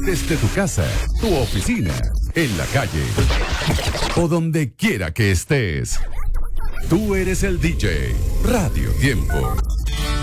desde tu casa, tu oficina, en la calle o donde quiera que estés. Tú eres el DJ. Radio Tiempo.